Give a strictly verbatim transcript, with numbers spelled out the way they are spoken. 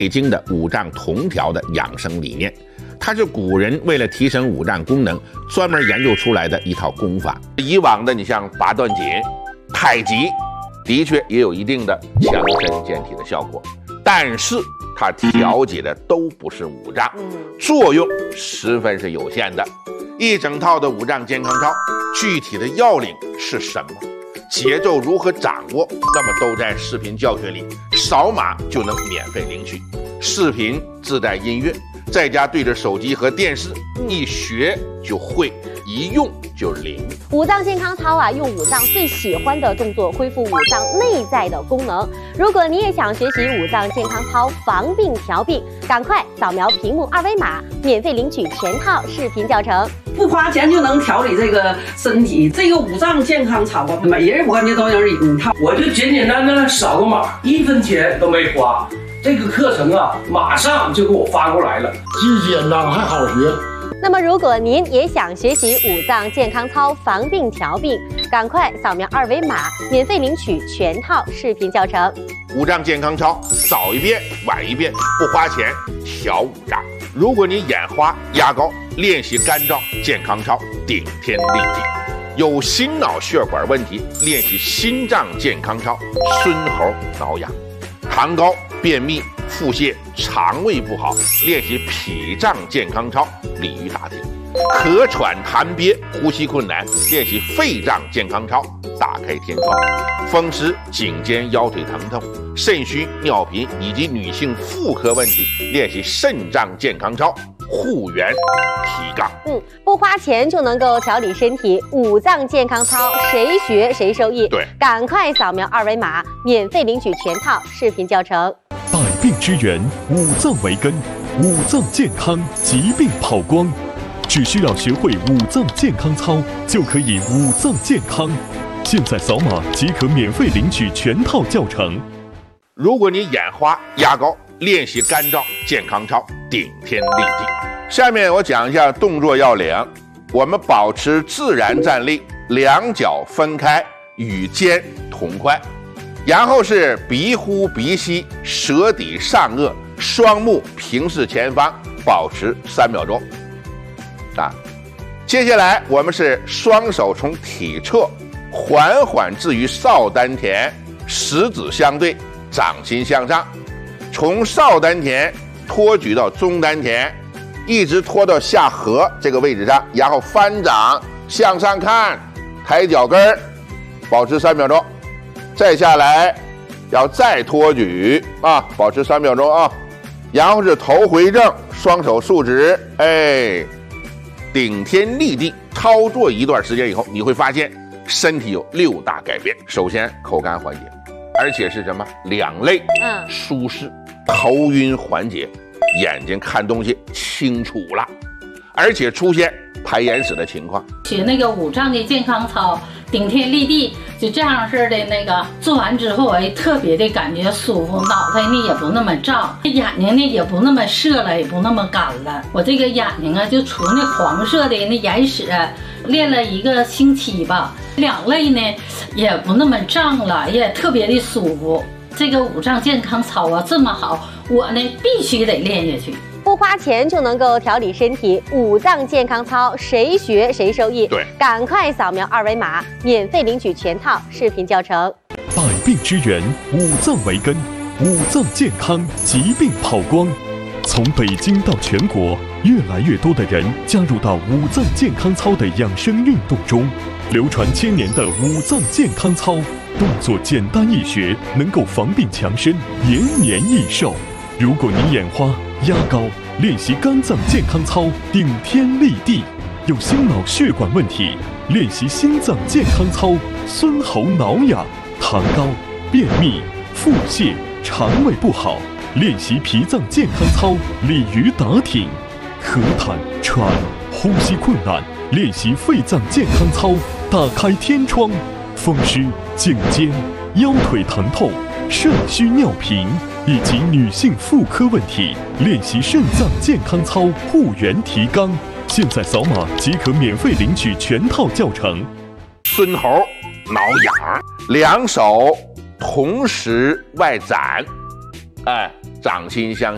北京的五脏同调的养生理念，它是古人为了提升五脏功能专门研究出来的一套功法。以往的你像八段锦、太极，的确也有一定的强身健体的效果，但是它调节的都不是五脏，作用十分是有限的。一整套的五脏健康操，具体的要领是什么？节奏如何掌握？那么都在视频教学里，扫码就能免费领取。视频自带音乐，在家对着手机和电视，一学就会，一用就灵。 五脏健康操啊，用五脏最喜欢的动作恢复五脏内在的功能。如果你也想学习五脏健康操防病调病，赶快扫描屏幕二维码，免费领取全套视频教程。 不花钱就能调理这个身体，这个五脏健康操啊，每人我感觉都有一套。 我就简简单单的扫个码，一分钱都没花。这个课程啊，马上就给我发过来了， 既简单还好学。 那么，如果您也想学习五脏健康操防病调病，赶快扫描二维码，免费领取全套视频教程。 五脏健康操，早一遍晚一遍，不花钱调五脏。如果你眼花、压高，练习肝脏健康操，顶天立地；有心脑血管问题，练习心脏健康操，孙猴挠痒；糖高、便秘、腹泻、肠胃不好，练习脾脏健康操，鲤鱼打挺；咳喘痰憋、呼吸困难，练习肺脏健康操，打开天窗；风湿、颈肩腰腿疼痛、肾虚、尿频以及女性妇科问题，练习肾脏健康操，护元提杠。 嗯，不花钱就能够调理身体，五脏健康操谁学谁受益。 对， 赶快扫描二维码，免费领取全套视频教程。 百病之源，五脏为根，五脏健康，疾病跑光。只需要学会五脏健康操，就可以五脏健康。现在扫码即可免费领取全套教程。 如果你眼花、压高，练习肝脏健康操，顶天立地。下面我讲一下动作要领。我们保持自然站立，两脚分开，与肩同宽，然后是鼻呼鼻吸，舌抵上颚，双目平视前方，保持三秒钟。啊，接下来我们是双手从体侧缓缓置于少丹田，食指相对，掌心向上，从少丹田托举到中丹田，一直拖到下颌这个位置上，然后翻掌向上看，抬脚跟儿，保持三秒钟。再下来要再托举啊，保持三秒钟啊，然后是头回正，双手竖直，哎，顶天立地。操作一段时间以后，你会发现身体有六大改变。首先口干缓解，而且是什么？两肋嗯舒适，头晕缓解，眼睛看东西清楚了，而且出现排眼屎的情况。 学那个五脏的健康操，顶天立地，就这样式的那个做完之后，哎，特别的感觉舒服，脑袋呢也不那么胀，眼睛呢也不那么涩了，也不那么干了。我这个眼睛啊，就除那黄色的那眼屎，练了一个星期吧，两肋呢也不那么胀了，也特别的舒服。这个五脏健康操啊这么好，我呢必须得练下去。 不花钱就能够调理身体，五脏健康操谁学谁受益。 对， 赶快扫描二维码，免费领取全套视频教程。 百病之源，五脏为根，五脏健康，疾病跑光。从北京到全国，越来越多的人加入到五脏健康操的养生运动中。流传千年的五脏健康操，动作简单易学，能够防病强身，延年益寿。如果你眼花、压高，练习肝脏健康操，顶天立地；有心脑血管问题，练习心脏健康操，孙喉挠痒；糖高、便秘、腹泻、肠胃不好，练习脾脏健康操，鲤鱼打挺；咳痰、喘、呼吸困难，练习肺脏健康操，打开天窗；风湿、颈肩、腰腿疼痛、肾虚尿频以及女性妇科问题，练习肾脏健康操，护元提肛。现在扫码即可免费领取全套教程。 孙猴挠痒，两手同时外展，哎，掌心向